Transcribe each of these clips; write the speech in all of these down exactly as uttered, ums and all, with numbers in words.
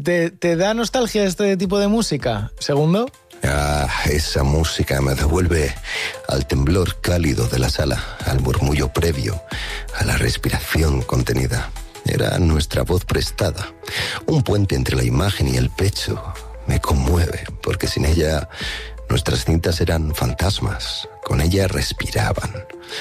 ¿Te, te da nostalgia este tipo de música, Segundo? Ah, esa música me devuelve al temblor cálido de la sala, al murmullo previo, a la respiración contenida. Era nuestra voz prestada, un puente entre la imagen y el pecho. Me conmueve, porque sin ella nuestras cintas eran fantasmas, con ella respiraban.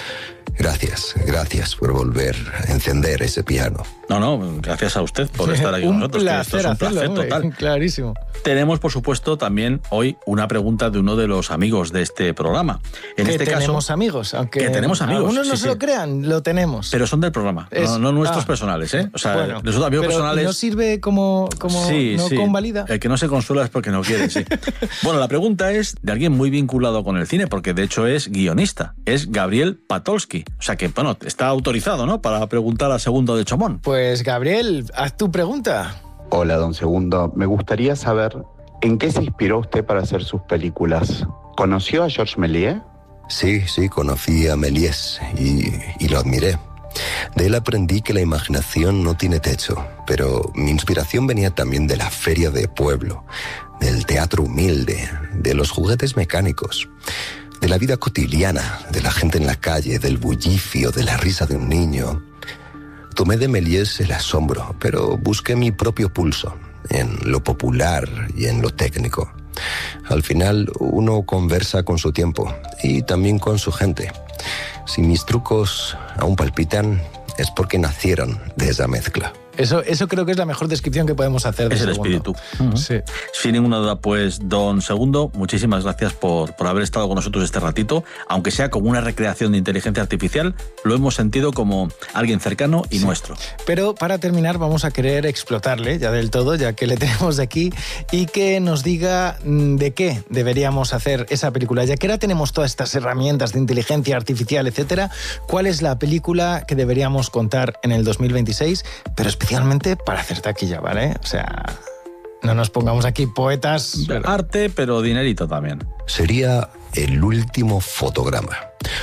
Gracias, gracias por volver a encender ese piano. No, no, gracias a usted por estar aquí con nosotros. Placer, esto es un placer hacerlo, total. Hombre, clarísimo. Tenemos, por supuesto, también hoy una pregunta de uno de los amigos de este programa. En que este tenemos caso, amigos, aunque que tenemos amigos, algunos no sí, se lo sí. crean, lo tenemos. Pero son del programa, Es- no, no nuestros ah, personales, ¿eh? O sea, bueno, nosotros amigos pero personales... ¿no sirve como, como sí, no sí. convalida? El que no se consuela es porque no quiere, sí. Bueno, la pregunta es de alguien muy vinculado con el cine, porque de hecho es guionista. Es Gabriel Patolsky. O sea que, bueno, está autorizado, ¿no?, para preguntar al Segundo de Chomón. Pues Gabriel, haz tu pregunta. Hola, don Segundo. Me gustaría saber en qué se inspiró usted para hacer sus películas. ¿Conoció a Georges Méliès? Sí, sí, conocí a Méliès y, y lo admiré. De él aprendí que la imaginación no tiene techo, pero mi inspiración venía también de la feria de pueblo, del teatro humilde, de los juguetes mecánicos, de la vida cotidiana, de la gente en la calle, del bullicio, de la risa de un niño. Tomé de Méliès el asombro, pero busqué mi propio pulso, en lo popular y en lo técnico. Al final, uno conversa con su tiempo y también con su gente. Si mis trucos aún palpitan, es porque nacieron de esa mezcla. Eso, eso creo que es la mejor descripción que podemos hacer de Es el Segundo. espíritu. Uh-huh. Sí. Sin ninguna duda, pues, don Segundo, muchísimas gracias por, por haber estado con nosotros este ratito. Aunque sea como una recreación de inteligencia artificial, lo hemos sentido como alguien cercano y Sí. nuestro. Pero para terminar vamos a querer explotarle ya del todo, ya que le tenemos aquí, y que nos diga mm, de qué deberíamos hacer esa película. Ya que ahora tenemos todas estas herramientas de inteligencia artificial, etcétera, ¿cuál es la película que deberíamos contar en el dos mil veintiséis? Pero especialmente para hacer taquilla, ¿vale? O sea, no nos pongamos aquí poetas. Pero... Arte, pero dinerito también. Sería El último fotograma.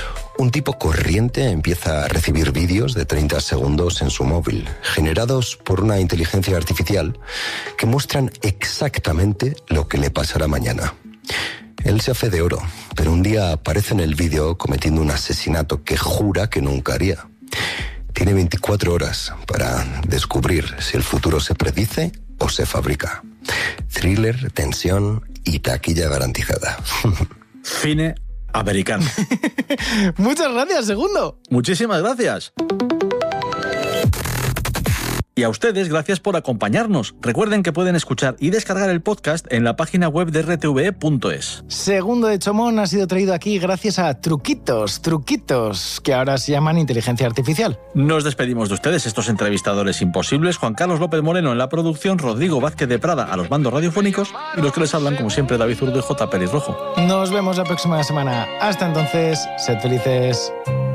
Un tipo corriente empieza a recibir vídeos de treinta segundos en su móvil, generados por una inteligencia artificial que muestran exactamente lo que le pasará mañana. Él se hace de oro, pero un día aparece en el vídeo cometiendo un asesinato que jura que nunca haría. Tiene veinticuatro horas para descubrir si el futuro se predice o se fabrica. Thriller, tensión y taquilla garantizada. Cine americano. Muchas gracias, Segundo. Muchísimas gracias. Y a ustedes, gracias por acompañarnos. Recuerden que pueden escuchar y descargar el podcast en la página web de r t v e punto es. Segundo de Chomón ha sido traído aquí gracias a Truquitos, Truquitos, que ahora se llaman inteligencia artificial. Nos despedimos de ustedes, estos entrevistadores imposibles. Juan Carlos López Moreno en la producción, Rodrigo Vázquez de Prada a los mandos radiofónicos y los que les hablan, como siempre, David Zurdo y J. Pérez Rojo. Nos vemos la próxima semana. Hasta entonces, sed felices.